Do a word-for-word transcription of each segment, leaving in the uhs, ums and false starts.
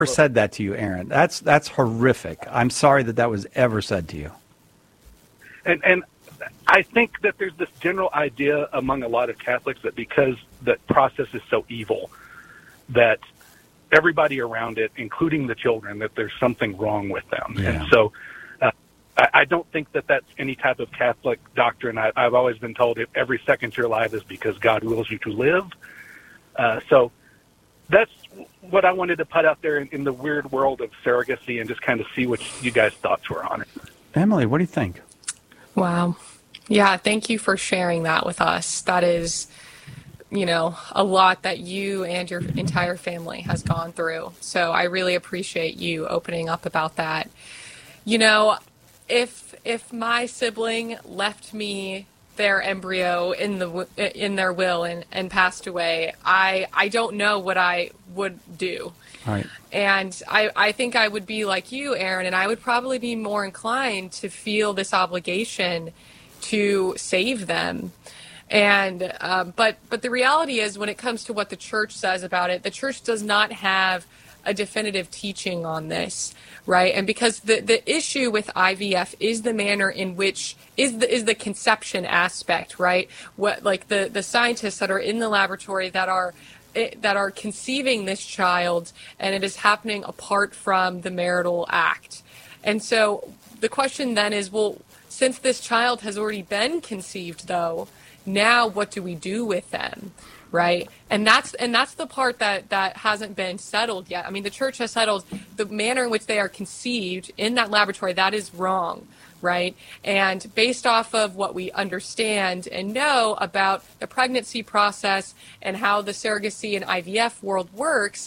said that to you, Aaron. That's that's horrific. I'm sorry that that was ever said to you. And and I think that there's this general idea among a lot of Catholics that because the process is so evil, that everybody around it, including the children, that there's something wrong with them. Yeah. And so uh, I, I don't think that that's any type of Catholic doctrine. I, I've always been told that every second you're alive is because God wills you to live. Uh, so that's what I wanted to put out there in, in the weird world of surrogacy and just kind of see what you guys' thoughts were on it. Emily, what do you think? Wow. Yeah, thank you for sharing that with us. That is, you know, a lot that you and your entire family has gone through. So I really appreciate you opening up about that. You know, if if my sibling left me their embryo in the in their will and, and passed away, I I don't know what I would do. Right. And I, I think I would be like you, Aaron, and I would probably be more inclined to feel this obligation to save them. And um, but but the reality is, when it comes to what the church says about it, the church does not have a definitive teaching on this, right? And because the, the issue with I V F is the manner in which is the is the conception aspect, right? What like the, the scientists that are in the laboratory that are that are conceiving this child, and it is happening apart from the marital act. And so the question then is, well, since this child has already been conceived, though, now what do we do with them, right? And that's and that's the part that, that hasn't been settled yet. I mean, the church has settled the manner in which they are conceived in that laboratory. That is wrong, right? And based off of what we understand and know about the pregnancy process and how the surrogacy and I V F world works,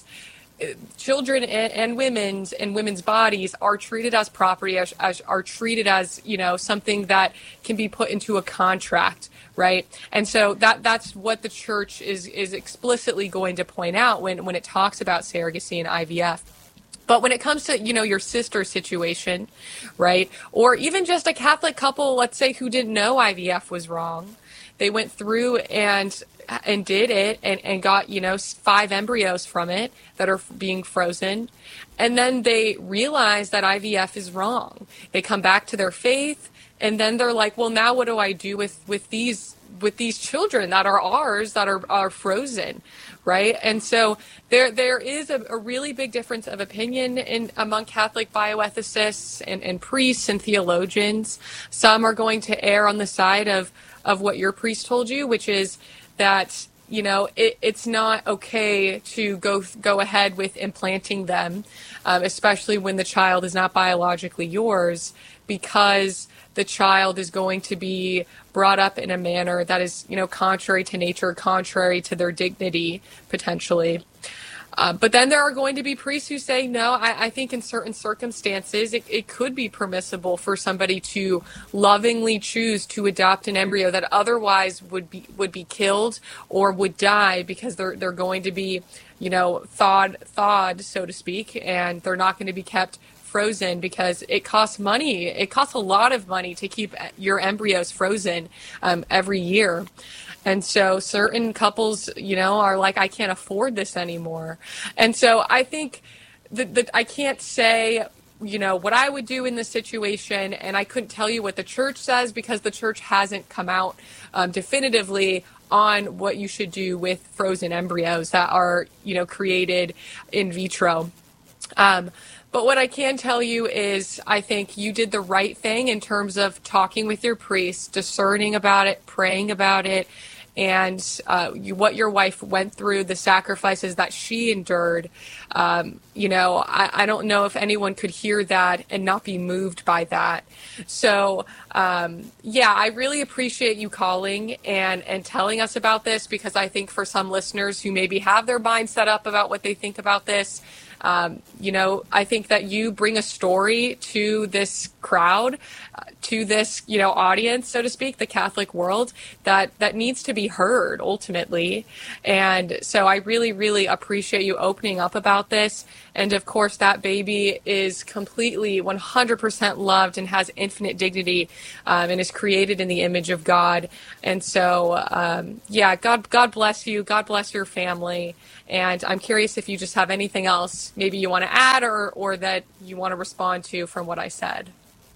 children and, and women's and women's bodies are treated as property, as, as are treated as, you know, something that can be put into a contract, right? And so that that's what the church is is explicitly going to point out when when it talks about surrogacy and I V F. But when it comes to, you know, your sister situation, right, or even just a Catholic couple, let's say, who didn't know I V F was wrong, they went through and and did it and, and got, you know, five embryos from it that are being frozen, and then they realize that I V F is wrong. They come back to their faith, and then they're like, well, now what do I do with, with these with these children that are ours that are, are frozen, right? And so there there is a, a really big difference of opinion in among Catholic bioethicists and, and priests and theologians. Some are going to err on the side of, of what your priest told you, which is that, you know, it, it's not okay to go go ahead with implanting them, um, especially when the child is not biologically yours, because the child is going to be brought up in a manner that is, you know, contrary to nature, contrary to their dignity, potentially. Uh, but then there are going to be priests who say, no, I, I think in certain circumstances, it, it could be permissible for somebody to lovingly choose to adopt an embryo that otherwise would be would be killed or would die because they're they're going to be, you know, thawed, thawed, so to speak, and they're not going to be kept frozen because it costs money. It costs a lot of money to keep your embryos frozen um, every year. And so certain couples, you know, are like, I can't afford this anymore. And so I think that, that I can't say, you know, what I would do in this situation, and I couldn't tell you what the church says because the church hasn't come out um, definitively on what you should do with frozen embryos that are, you know, created in vitro. Um, But what I can tell you is I think you did the right thing in terms of talking with your priest, discerning about it, praying about it, and uh, you, what your wife went through, the sacrifices that she endured. Um, you know, I, I don't know if anyone could hear that and not be moved by that. So, um, yeah, I really appreciate you calling and, and telling us about this, because I think for some listeners who maybe have their mind set up about what they think about this, Um, you know, I think that you bring a story to this crowd, uh, to this, you know, audience, so to speak, the Catholic world, that, that needs to be heard ultimately. And so I really, really appreciate you opening up about this. And of course, that baby is completely one hundred percent loved and has infinite dignity, um, and is created in the image of God. And so, um, yeah, God, God bless you. God bless your family. And I'm curious if you just have anything else maybe you want to add or, or that you want to respond to from what I said.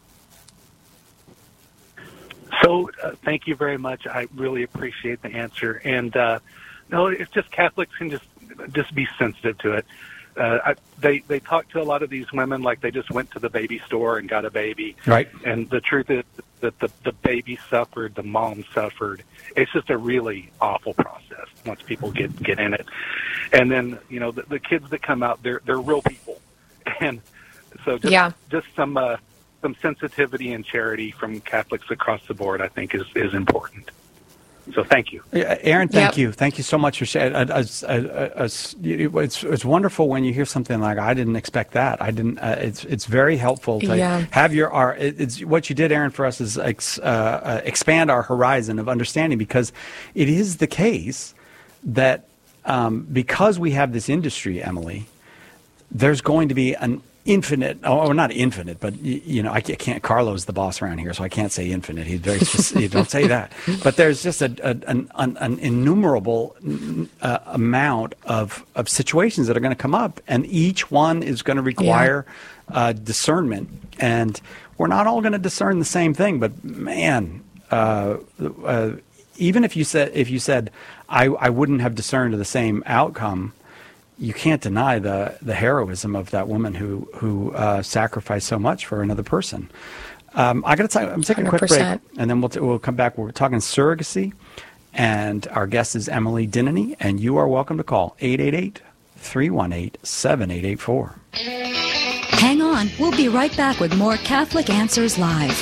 So uh, thank you very much. I really appreciate the answer. And uh, no, it's just Catholics can just just be sensitive to it. Uh, I, they they talk to a lot of these women like they just went to the baby store and got a baby. Right. And the truth is that the, the baby suffered, the mom suffered. It's just a really awful process once people get, get in it. And then, you know, the, the kids that come out, they're they're real people. And so just, yeah. just some uh, some sensitivity and charity from Catholics across the board, I think, is, is important. So thank you. Aaron, thank yep. you. Thank you so much for sharing. It's, it's, it's wonderful when you hear something like, I didn't expect that. I didn't. Uh, it's it's very helpful to yeah. have your, our, it's, what you did, Aaron, for us is ex, uh, expand our horizon of understanding, because it is the case that um, because we have this industry, Emily, there's going to be an infinite, or not infinite, but you, you know, I can't, Carlo's the boss around here, so I can't say infinite. He's very specific. Don't say that. But there's just a, a, an, an, an innumerable uh, amount of, of situations that are going to come up, and each one is going to require yeah. uh, discernment. And we're not all going to discern the same thing, but man, uh, uh, even if you said, if you said, I, I wouldn't have discerned the same outcome, you can't deny the, the heroism of that woman who who uh, sacrificed so much for another person. Um, I got to I'm taking a quick break, and then we'll t- we'll come back. We're talking surrogacy, and our guest is Emily Dinany, and you are welcome to call eight eight eight, three one eight, seven eight eight four. Hang on, we'll be right back with more Catholic Answers Live.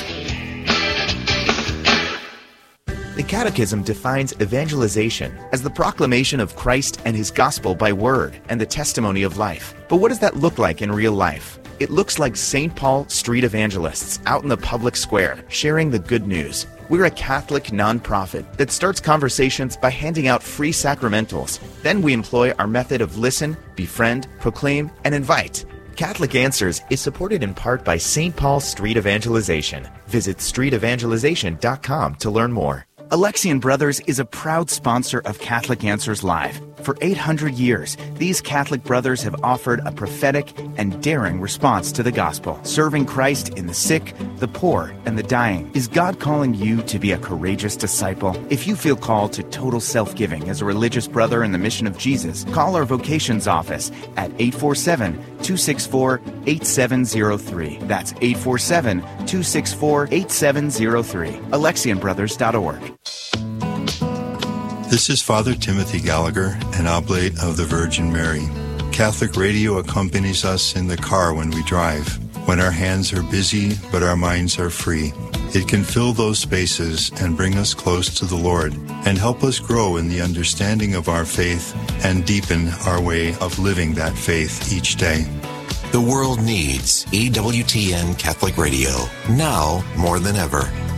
The Catechism defines evangelization as the proclamation of Christ and His gospel by word and the testimony of life. But what does that look like in real life? It looks like Saint Paul street evangelists out in the public square sharing the good news. We're a Catholic nonprofit that starts conversations by handing out free sacramentals. Then we employ our method of listen, befriend, proclaim, and invite. Catholic Answers is supported in part by Saint Paul Street Evangelization. Visit street evangelization dot com to learn more. Alexian Brothers is a proud sponsor of Catholic Answers Live. For eight hundred years, these Catholic brothers have offered a prophetic and daring response to the gospel, serving Christ in the sick, the poor, and the dying. Is God calling you to be a courageous disciple? If you feel called to total self-giving as a religious brother in the mission of Jesus, call our vocations office at eight four seven, two six four, eight seven zero three. That's eight four seven, two six four, eight seven zero three. Alexian Brothers dot org. This is Father Timothy Gallagher, an oblate of the Virgin Mary. Catholic radio accompanies us in the car when we drive, when our hands are busy but our minds are free. It can fill those spaces and bring us close to the Lord and help us grow in the understanding of our faith and deepen our way of living that faith each day. The world needs E W T N Catholic Radio, now more than ever.